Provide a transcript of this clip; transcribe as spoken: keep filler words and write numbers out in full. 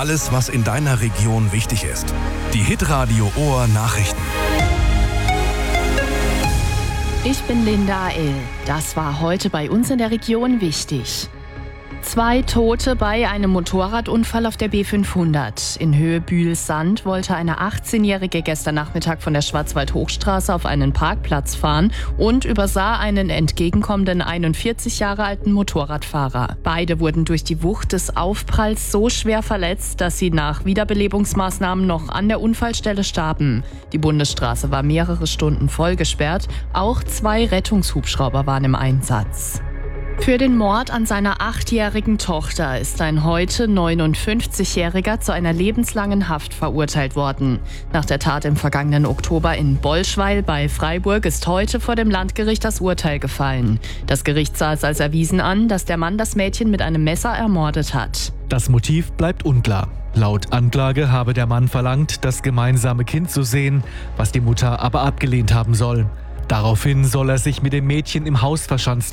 Alles, was in deiner Region wichtig ist. Die Hitradio Ohr Nachrichten. Ich bin Linda L. Das war heute bei uns in der Region wichtig. Zwei Tote bei einem Motorradunfall auf der B fünfhundert. In Höhe Bühl-Sand wollte eine achtzehnjährige gestern Nachmittag von der Schwarzwald-Hochstraße auf einen Parkplatz fahren und übersah einen entgegenkommenden einundvierzig Jahre alten Motorradfahrer. Beide wurden durch die Wucht des Aufpralls so schwer verletzt, dass sie nach Wiederbelebungsmaßnahmen noch an der Unfallstelle starben. Die Bundesstraße war mehrere Stunden vollgesperrt. Auch zwei Rettungshubschrauber waren im Einsatz. Für den Mord an seiner achtjährigen Tochter ist ein heute neunundfünfzigjähriger zu einer lebenslangen Haft verurteilt worden. Nach der Tat im vergangenen Oktober in Bolschweil bei Freiburg ist heute vor dem Landgericht das Urteil gefallen. Das Gericht sah es als erwiesen an, dass der Mann das Mädchen mit einem Messer ermordet hat. Das Motiv bleibt unklar. Laut Anklage habe der Mann verlangt, das gemeinsame Kind zu sehen, was die Mutter aber abgelehnt haben soll. Daraufhin soll er sich mit dem Mädchen im Haus verschanzt